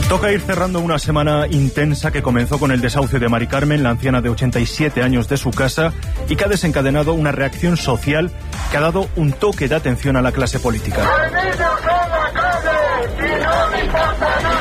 Toca ir cerrando una semana intensa que comenzó con el desahucio de Mari Carmen, la anciana de 87 años, de su casa, y que ha desencadenado una reacción social que ha dado un toque de atención a la clase política.